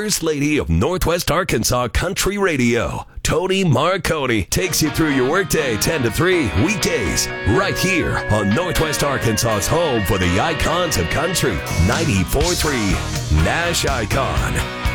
First Lady of Northwest Arkansas Country Radio, Tony Marconi, takes you through your workday 10 to 3 weekdays right here on Northwest Arkansas's home for the icons of country, 94.3 Nash Icon.